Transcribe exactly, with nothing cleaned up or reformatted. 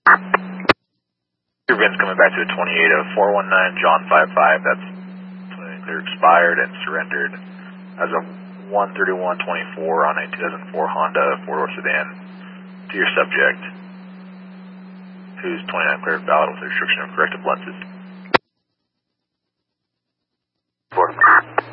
Your V I N's coming back to a twenty-eight of four one nine John five five. That's clear expired and surrendered as a one thirty-one twenty-four on a two thousand four Honda four-door sedan to your subject, who's twenty-nine clear valid with a restriction of corrective lenses.